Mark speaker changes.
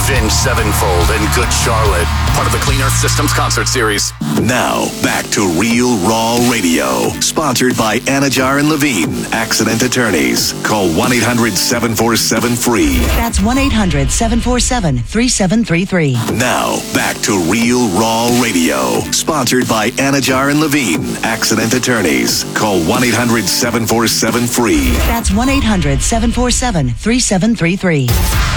Speaker 1: Avenged Sevenfold and Good Charlotte, part of the Clean Earth Systems concert series.
Speaker 2: Now, back to Real Raw Radio, sponsored by Anajar and Levine, accident attorneys. Call 1-800-747-FREE.
Speaker 3: That's 1-800-747-3733.
Speaker 2: Now, back to Real Raw Radio, sponsored by Anajar and Levine, accident attorneys. Call 1-800-747-FREE.
Speaker 3: That's 1-800-747-3733.